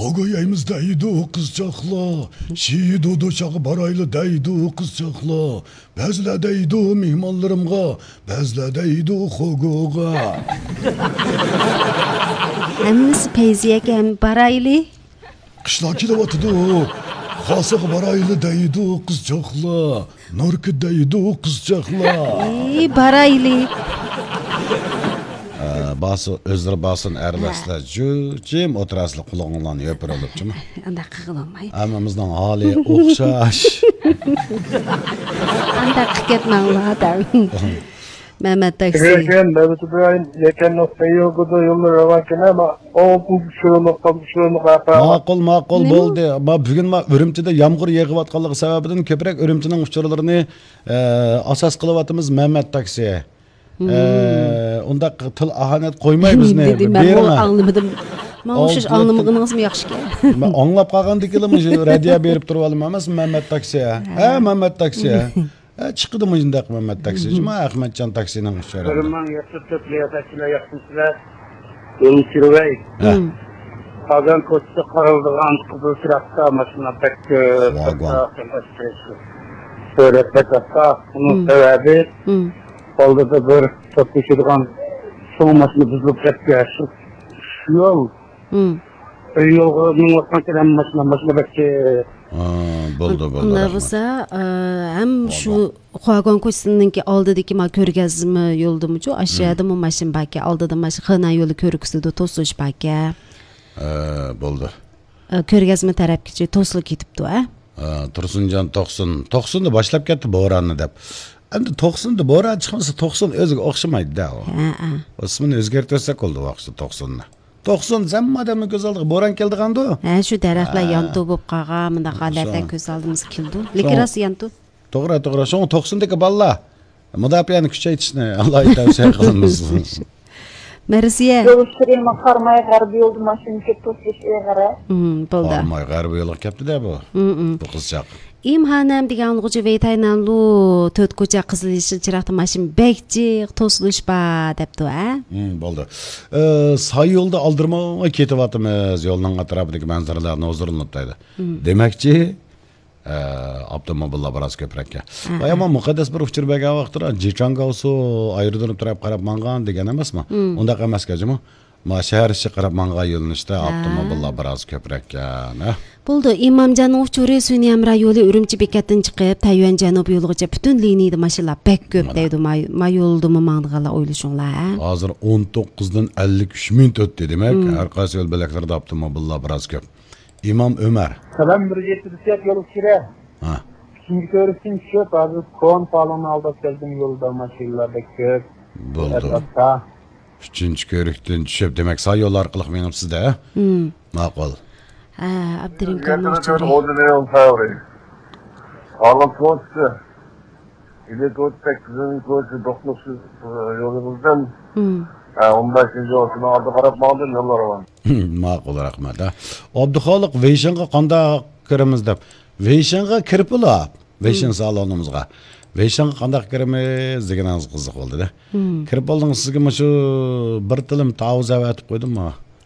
Xogoyaymiz deydi qizchaqlar, Şiidudu çağı baraylı deydi qizchaqlar, Bezle deydi mehmonlarimga, bezle deydi xogoga. Hammasi peyziyaga barayli. Qishloq kelyapti. Xosig baraylı deydi qizchaqlar, Nurki deydi qizchaqlar. Barayli. Bası özür basın erbesler jim oturaslı kulağınlarını öpür olupçu. Anda qığılmay. Hammamızdan hali o'xshash. Anda qıketmanglar. Mehmet taksi. Geçen Mehmet İbrahim geçen noktayı okudu yolunu ravarken ama o bu şunu yapar. Ma'qul bo'ldi. Bugun men Urumchida yomg'ir yog'ayotganligi sababidan ko'proq Urumchining uchurlarini asos qilyapmiz Mehmet taksi. Unda til ahanat qo'ymaymizni. Men anlamadim. Men o'sha anlamag'iningizmi yaxshi-ki? Men anglab qolgandikilimi radio berib turib olaman emas Mehmet taksi. Ha Mehmet taksi. Chiqdi mujindaq Mehmet taksi. Ma Ahmadjon taksining uchurlari. Birman yasib to'playotganlar yaxshilar. Yo'lchiroy. Qazan ko'chasi qaraldigan qizil chiroqda mashina bekka. Suratda uni sababi Oldada bir çok düşürgen son maçını buzulup yapıyor. Şu yol. Yolun ortasından maçına belki. Bo'ldi. Unda bo'lsa, ham shu Qo'agon ko'chasininki oldidagi ma ko'rgazma yo'ldimichu, aşağıda mashin baka, oldida mashin xona yo'li ko'rikisida to'silish baka. Bo'ldi. Ko'rgazma tarafgacha to'silib ketibdi, a? Tursunjon 90 da boshlab ketdi bo'ronni deb. Endi 90da bo'ron chiqmasa 90 o'ziga o'xshamaydi-da. Ismini o'zgartirsak bo'ldi vaqtda 90ni. 90 zammadamni ko'z oldiga bo'ron keldi-qandu? Ha, shu daraxtlar yantu bo'lib qolgan, bunda holatdan ko'z oldimizga keldi. Lekin rost yantu. To'g'ri. Shu 90dagi bolalar mudofaani kuchaytirishni Alloh tavsiya qilamiz. Mersiye. Görüştüreyim karmaya garbi oldu maşın ketto'sish egara. Bo'ldi. Karmaya garbi yo'liga kelibdi-da bu. Bu qizchaq. Imhanam degan o'g'chi veytaynanlu to'rt ko'cha qizil yashil chiroqda mashin bekjiq to'silish ba debdi a? Bo'ldi. Say yo'lda aldirmay ketyapmiz. Yo'lning atrofidagi manzaralarni o'zirlanibdi. Demakchi avtomobillar biroz ko'prakka. Bayama muqaddas bir uchur bergan vaqtda Jechangausu aerodrom taraf qarab mangan degan emasmi? Unda emas-ku. Ma shahar ichi qarab mangan yo'linishda avtomobillar biroz ko'prakka. Bo'ldi, Imomjon uchuri Suniyam rayoni Urumchi bekatdan chiqib, Tayvan janub yo'ligacha butun liniyada mashinalar bek ko'p deydi. Ma yo'ldimi mangdiganlar o'ylashinglar. Hozir 19 dan 53 minut o'tdi demak, har qaysi yo'l belaklarida avtomobillar biroz ko'p. İmam Ömer. Selam bir yetkisiz yol kire. Şimdi görürsün köp abi kon falan aldı geldim yolda maşinlarda köp. Bo'ldi. Üçüncü körükten tushib demak say yo'l orqali menimsizda. Ma'qul. Abdurim Gerçekten ordine yol favori. Ağlam koçtu. İle koçtek kızın koçu doknoksuz yolumuzdan. 15-ci olsun aldı qarab mağdur yollar var. Ma'qul rahmat. Abduxoliq Veyshanga qanday kiramiz deb. Veyshanga kirib bo'lib, Veyshan salonimizga. Veyshanga qanday kiramiz deganingiz qiziq bo'ldi-da. Kirib oldingiz sizga shu bir tilim tavuz aytib qo'ydim-mi?